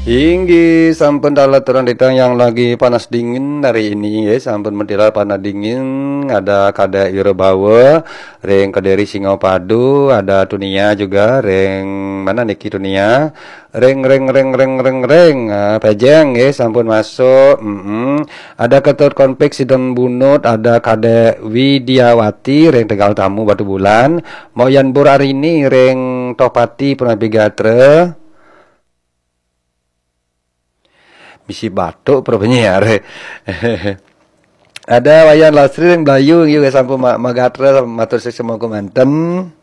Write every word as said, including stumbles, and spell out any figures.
Hinggi sampun dalat turun ditang yang lagi panas dingin hari ini ya sampun medira panas dingin ada kada Irobawa reng Kediri Singapadu ada Tunia juga reng mana niki Tunia reng reng reng reng reng reng ah, pejeng ya sampun masuk mm-mm. Ada Ketur Konflik Sidon Bunut ada Kade Widiawati reng Tegal Tamu Batu Bulan Moyan Bur hari ini reng Topati Pernabigatre misi batuk penyiar ada Wayan Lasri yang Bayu juga sampai Magatra matur sesama komantem